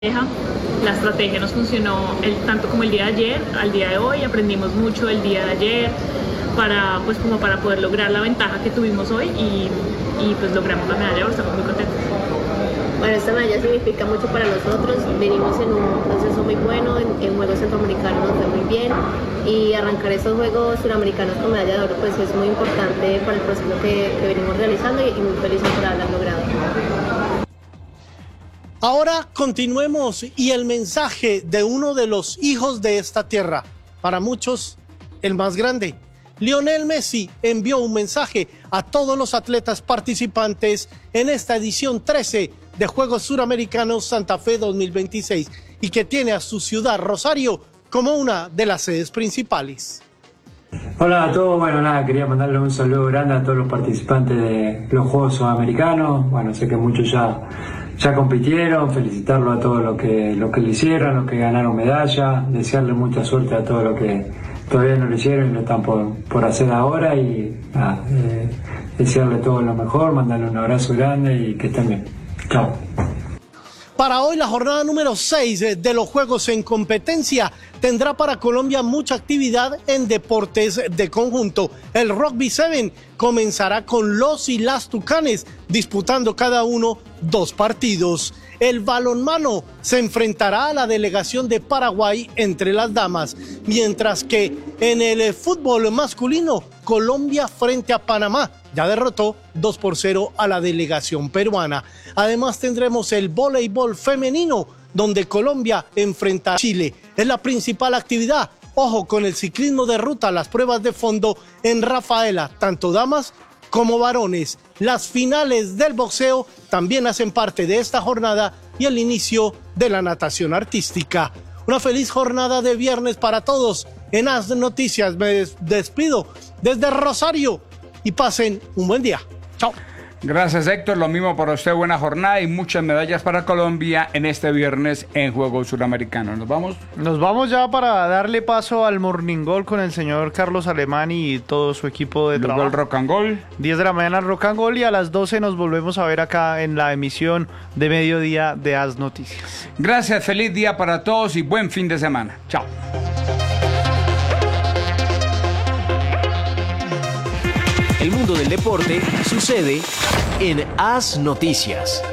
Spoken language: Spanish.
La estrategia nos funcionó tanto como el día de ayer, al día de hoy, aprendimos mucho el día de ayer como para poder lograr la ventaja que tuvimos hoy y pues logramos la medalla, estamos muy contentos. Bueno, esta medalla significa mucho para nosotros, venimos en un proceso muy bueno, en Juegos Centroamericanos nos fue muy bien y arrancar estos Juegos Suramericanos con medalla de oro pues es muy importante para el proceso que venimos realizando y muy felices por haberlo logrado. Ahora continuemos y el mensaje de uno de los hijos de esta tierra, para muchos el más grande. Lionel Messi envió un mensaje a todos los atletas participantes en esta edición 13 de Juegos Suramericanos Santa Fe 2026 y que tiene a su ciudad Rosario como una de las sedes principales. Hola a todos, bueno nada, quería mandarle un saludo grande a todos los participantes de los Juegos Sudamericanos. Bueno, sé que muchos ya compitieron, felicitarlo a todos los que lo hicieron, los que ganaron medalla, desearle mucha suerte a todos los que todavía no lo hicieron y lo están por hacer ahora y nada, desearle todo lo mejor, mandarle un abrazo grande y que estén bien. Chao. Para hoy la jornada número 6 de los Juegos en competencia tendrá para Colombia mucha actividad en deportes de conjunto. El Rugby 7 comenzará con los y las Tucanes disputando cada uno 2 partidos. El balonmano se enfrentará a la delegación de Paraguay entre las damas, mientras que en el fútbol masculino, Colombia frente a Panamá ya derrotó 2-0 a la delegación peruana. Además tendremos el voleibol femenino, donde Colombia enfrenta a Chile. Es la principal actividad. Ojo con el ciclismo de ruta, las pruebas de fondo en Rafaela, tanto damas como varones. Las finales del boxeo también hacen parte de esta jornada y el inicio de la natación artística. Una feliz jornada de viernes para todos. En As Noticias me despido desde Rosario y pasen un buen día. Chao. Gracias, Héctor. Lo mismo para usted. Buena jornada y muchas medallas para Colombia en este viernes en Juegos Suramericanos. ¿Nos vamos? Nos vamos ya para darle paso al Morning Goal con el señor Carlos Alemán y todo su equipo de trabajo. Gol Rock and Goal. 10 de la mañana Rock and Goal y a las 12 nos volvemos a ver acá en la emisión de mediodía de As Noticias. Gracias, feliz día para todos y buen fin de semana. Chao. El mundo del deporte sucede en As Noticias.